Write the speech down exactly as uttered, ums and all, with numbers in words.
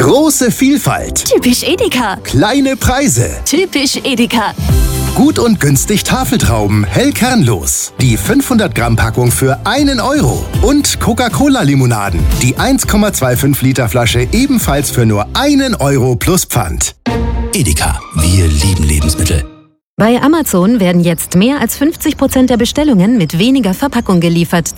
Große Vielfalt. Typisch Edeka. Kleine Preise. Typisch Edeka. Gut und günstig Tafeltrauben, hell kernlos. Die fünfhundert Gramm Packung für einen Euro. Und Coca-Cola-Limonaden. Die eins Komma fünfundzwanzig Liter Flasche ebenfalls für nur einen Euro plus Pfand. Edeka, wir lieben Lebensmittel. Bei Amazon werden jetzt mehr als fünfzig Prozent der Bestellungen mit weniger Verpackung geliefert.